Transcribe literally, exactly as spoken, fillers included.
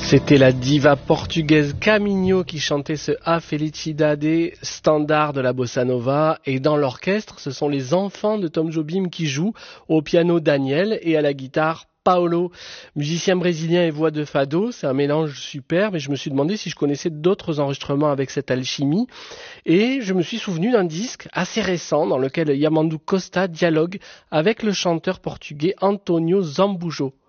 C'était la diva portugaise Caminho qui chantait ce A Felicidade, standard de la bossa nova. Et dans l'orchestre, ce sont les enfants de Tom Jobim qui jouent, au piano Daniel et à la guitare Paulo, musicien brésilien et voix de fado. C'est un mélange superbe et je me suis demandé si je connaissais d'autres enregistrements avec cette alchimie. Et je me suis souvenu d'un disque assez récent dans lequel Yamandu Costa dialogue avec le chanteur portugais Antonio Zambujo.